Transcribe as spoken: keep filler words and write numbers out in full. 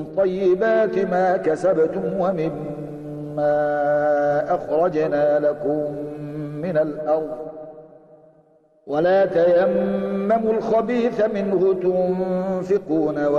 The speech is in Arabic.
طيبات ما كسبتم ومما أخرجنا لكم من الأرض ولا تيمموا الخبيث منه تنفقون